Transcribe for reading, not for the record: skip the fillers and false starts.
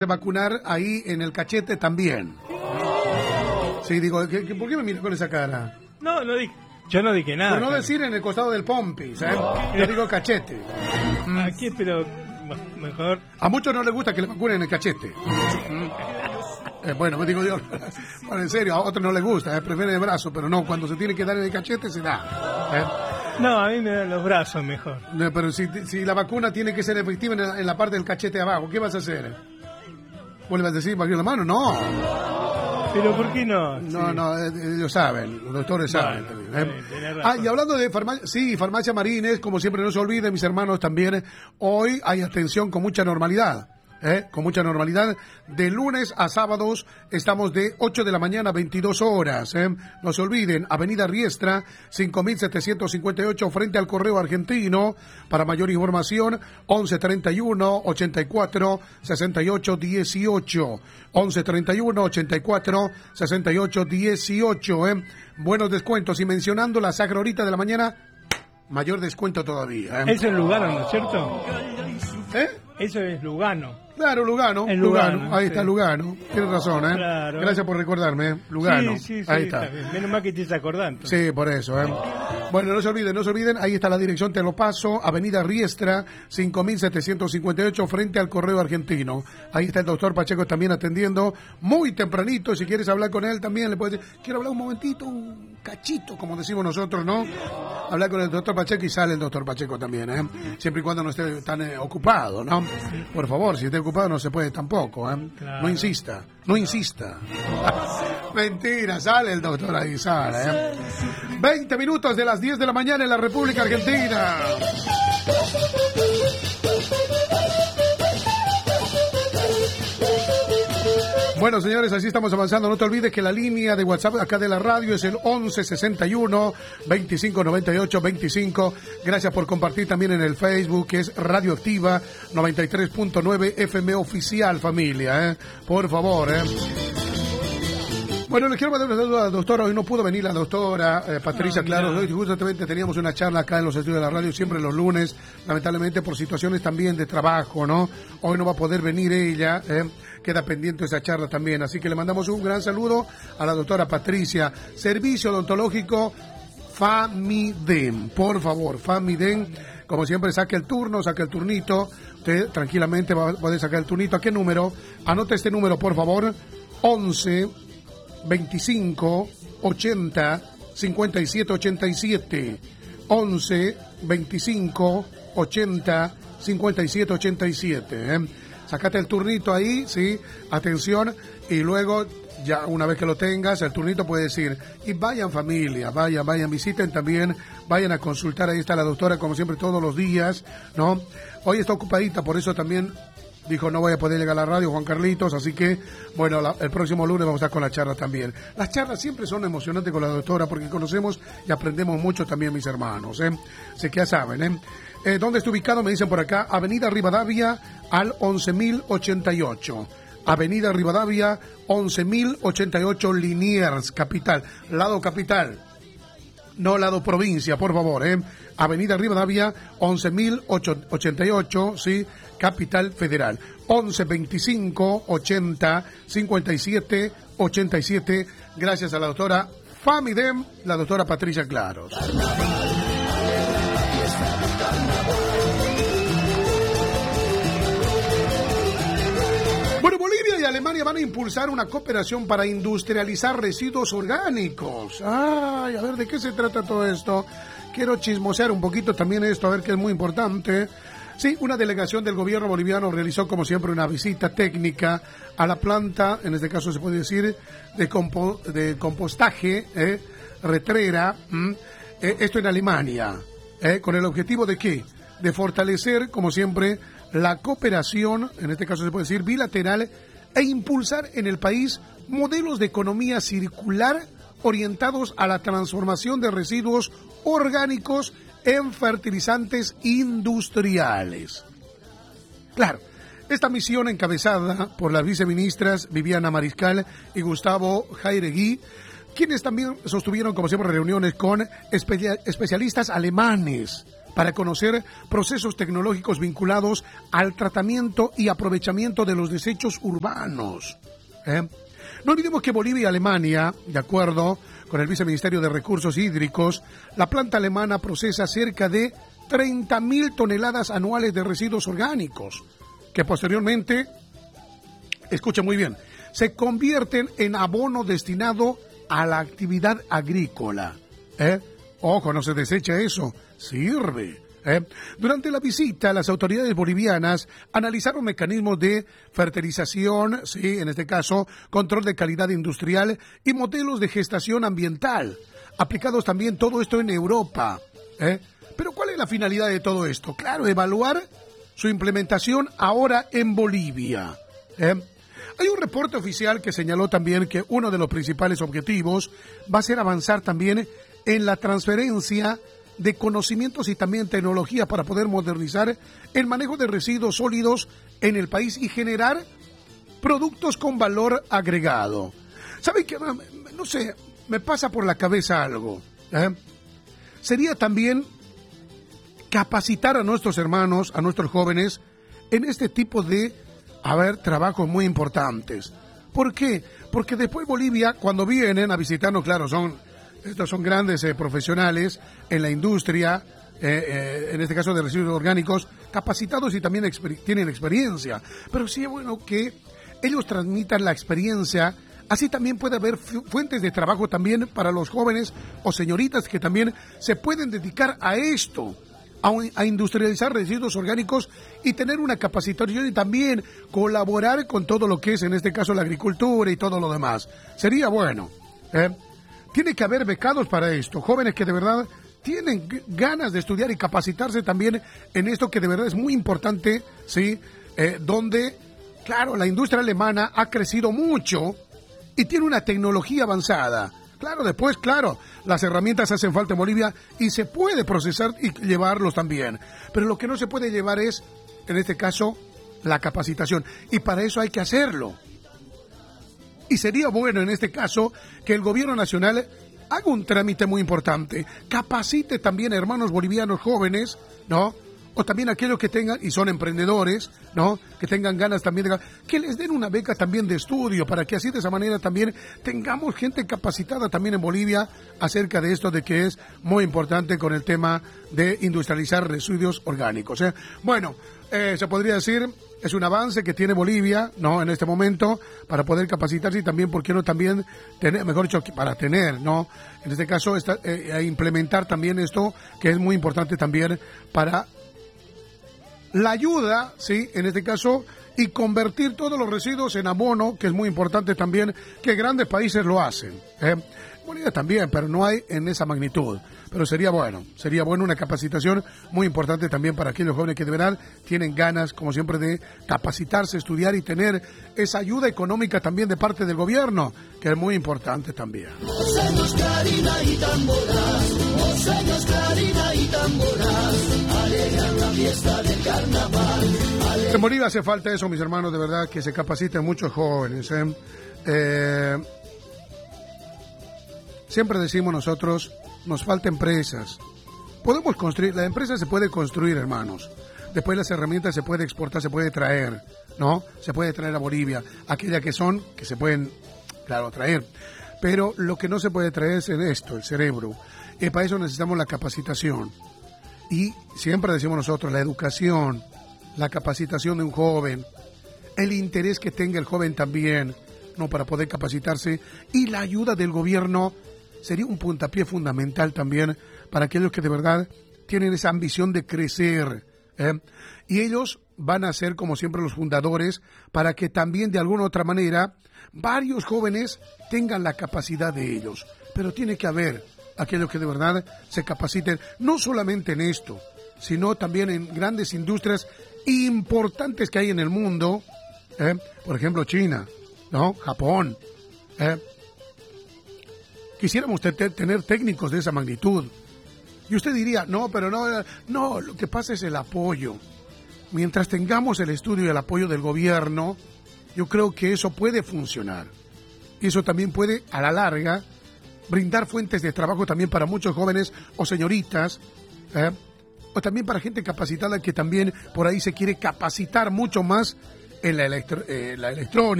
vacunar ahí en el cachete también. Sí, digo, ¿por qué me miras con esa cara? No dije. Yo no dije nada. Por no decir en el costado del pompi, ¿sabes? Yo digo cachete. Aquí, pero mejor. A muchos no les gusta que le vacunen en el cachete. Bueno, me digo yo, bueno, en serio, a otros no les gusta, prefieren el brazo, pero no, cuando se tiene que dar en el cachete se da. No, a mí me dan los brazos mejor. No, pero si la vacuna tiene que ser efectiva en la parte del cachete abajo, ¿qué vas a hacer? ¿Vos le vas a decir vacunar la mano? No. ¿Pero por qué no? No, ellos saben, los doctores saben. Y hablando de farmacia Marines, como siempre no se olviden, mis hermanos, también hoy hay atención con mucha normalidad. Con mucha normalidad, de lunes a sábados estamos de 8 de la mañana a 22 horas, no se olviden, Avenida Riestra 5758 frente al Correo Argentino. Para mayor información 1131 84 68 18 1131 84 68 18. Buenos descuentos, y mencionando la Sacra Horita de la mañana, mayor descuento todavía. Es en Lugano, ¿no es cierto? Eso es Lugano. Claro, Lugano. Ahí está Lugano. Tienes razón, Claro. Gracias por recordarme, Lugano. Sí, ahí está. Menos mal que te estás acordando. Sí, por eso, Bueno, no se olviden, ahí está la dirección, te lo paso, Avenida Riestra, 5758, frente al Correo Argentino. Ahí está el doctor Pacheco también atendiendo, muy tempranito. Si quieres hablar con él también, le puedes decir, quiero hablar un momentito, un cachito, como decimos nosotros, ¿no? Hablar con el doctor Pacheco y sale el doctor Pacheco también, siempre y cuando no esté tan ocupado, ¿no? Por favor, si esté ocupado no se puede tampoco, Claro. No insista. Mentira, sale el doctor ahí, sale, 20 minutos de las 10 de la mañana en la República Argentina. Bueno, señores, así estamos avanzando. No te olvides que la línea de WhatsApp acá de la radio es el 1161 2598 25. Gracias por compartir también en el Facebook, que es Radioactiva 93.9 FM Oficial, familia, Por favor, Bueno, les quiero mandar un saludo a la doctora. Hoy no pudo venir la doctora Patricia, claro. Hoy justamente teníamos una charla acá en los estudios de la radio, siempre los lunes, lamentablemente por situaciones también de trabajo, ¿no? Hoy no va a poder venir ella, queda pendiente esa charla también. Así que le mandamos un gran saludo a la doctora Patricia. Servicio odontológico Famidem, por favor, Famidem. Como siempre, saque el turno, saque el turnito. Usted tranquilamente va a poder sacar el turnito. ¿A qué número? Anote este número, por favor. 11 25 80 57 87 11 25 80 57 87. Sacate el turnito ahí, sí, atención, y luego ya una vez que lo tengas, el turnito puede decir, y vayan familia, vayan, visiten también, vayan a consultar, ahí está la doctora como siempre todos los días, ¿no? Hoy está ocupadita, por eso también dijo, no voy a poder llegar a la radio, Juan Carlitos, así que, bueno, el próximo lunes vamos a estar con la charla también. Las charlas siempre son emocionantes con la doctora porque conocemos y aprendemos mucho también, mis hermanos, Así que ya saben, ¿dónde está ubicado? Me dicen por acá, Avenida Rivadavia al 11.088. Avenida Rivadavia, 11.088, Liniers, capital, lado capital. No lado provincia, por favor, Avenida Rivadavia, 11.088, sí, Capital Federal. 11 25 80 57 87. Gracias a la doctora Famidem, la doctora Patricia Claros. Bueno, Bolivia y Alemania van a impulsar una cooperación para industrializar residuos orgánicos. Ay, a ver, ¿de qué se trata todo esto? Quiero chismosear un poquito también esto, a ver, que es muy importante. Sí, una delegación del gobierno boliviano realizó, como siempre, una visita técnica a la planta, en este caso se puede decir, de compostaje, Retrera, esto en Alemania, con el objetivo de ¿qué? De fortalecer, como siempre, la cooperación, en este caso se puede decir bilateral, e impulsar en el país modelos de economía circular orientados a la transformación de residuos orgánicos en fertilizantes industriales. Claro, esta misión encabezada por las viceministras Viviana Mariscal y Gustavo Jauregui, quienes también sostuvieron, como siempre, reuniones con especialistas alemanes, para conocer procesos tecnológicos vinculados al tratamiento y aprovechamiento de los desechos urbanos. No olvidemos que Bolivia y Alemania, de acuerdo con el Viceministerio de Recursos Hídricos, la planta alemana procesa cerca de 30.000 toneladas anuales de residuos orgánicos, que posteriormente, escuchen muy bien, se convierten en abono destinado a la actividad agrícola. Ojo, no se desecha eso, sirve. Durante la visita, las autoridades bolivianas analizaron mecanismos de fertilización, sí, en este caso, control de calidad industrial y modelos de gestación ambiental, aplicados también todo esto en Europa. Pero ¿cuál es la finalidad de todo esto? Claro, evaluar su implementación ahora en Bolivia. Hay un reporte oficial que señaló también que uno de los principales objetivos va a ser avanzar también en la transferencia de conocimientos y también tecnología para poder modernizar el manejo de residuos sólidos en el país y generar productos con valor agregado. ¿Saben qué? No sé, me pasa por la cabeza algo. Sería también capacitar a nuestros hermanos, a nuestros jóvenes, en este tipo de, trabajos muy importantes. ¿Por qué? Porque después Bolivia, cuando vienen a visitarnos, claro, estos son grandes profesionales en la industria, en este caso de residuos orgánicos, capacitados y también tienen experiencia. Pero sí es bueno que ellos transmitan la experiencia, así también puede haber fuentes de trabajo también para los jóvenes o señoritas que también se pueden dedicar a esto, a industrializar residuos orgánicos y tener una capacitación y también colaborar con todo lo que es, en este caso, la agricultura y todo lo demás. Sería bueno, Tiene que haber becados para esto, jóvenes que de verdad tienen ganas de estudiar y capacitarse también en esto que de verdad es muy importante, ¿sí? Donde, claro, la industria alemana ha crecido mucho y tiene una tecnología avanzada. Claro, después, claro, las herramientas hacen falta en Bolivia y se puede procesar y llevarlos también. Pero lo que no se puede llevar es, en este caso, la capacitación. Y para eso hay que hacerlo. Y sería bueno en este caso que el gobierno nacional haga un trámite muy importante, capacite también a hermanos bolivianos jóvenes, ¿no? O también aquellos que tengan, y son emprendedores, ¿no? Que tengan ganas también que les den una beca también de estudio, para que así de esa manera también tengamos gente capacitada también en Bolivia acerca de esto, de que es muy importante con el tema de industrializar residuos orgánicos. Bueno, se podría decir, es un avance que tiene Bolivia, ¿no? En este momento, para poder capacitarse y también, ¿por qué no también tener, mejor dicho, para tener, ¿no? En este caso, implementar también esto, que es muy importante también para la ayuda, sí, en este caso, y convertir todos los residuos en abono, que es muy importante también, que grandes países lo hacen. Bolivia también, pero no hay en esa magnitud. Pero sería bueno una capacitación muy importante también para aquellos jóvenes que de verdad tienen ganas, como siempre, de capacitarse, estudiar y tener esa ayuda económica también de parte del gobierno, que es muy importante también. En Bolivia hace falta eso, mis hermanos, de verdad, que se capaciten muchos jóvenes. Siempre decimos nosotros, nos falta empresas. Podemos construir, la empresa se puede construir, hermanos. Después las herramientas se puede exportar, se puede traer, ¿no? Se puede traer a Bolivia. Aquellas que se pueden, claro, traer. Pero lo que no se puede traer es esto, el cerebro. Y para eso necesitamos la capacitación. Y siempre decimos nosotros, la educación, la capacitación de un joven, el interés que tenga el joven también, ¿no? Para poder capacitarse, y la ayuda del gobierno sería un puntapié fundamental también para aquellos que de verdad tienen esa ambición de crecer, y ellos van a ser, como siempre, los fundadores para que también de alguna u otra manera varios jóvenes tengan la capacidad de ellos. Pero tiene que haber aquellos que de verdad se capaciten, no solamente en esto, sino también en grandes industrias importantes que hay en el mundo, por ejemplo China, ¿no? Japón. Quisiéramos tener técnicos de esa magnitud. Y usted diría, no, pero no, lo que pasa es el apoyo. Mientras tengamos el estudio y el apoyo del gobierno, yo creo que eso puede funcionar. Y eso también puede, a la larga, brindar fuentes de trabajo también para muchos jóvenes o señoritas, o también para gente capacitada que también por ahí se quiere capacitar mucho más en la electrónica.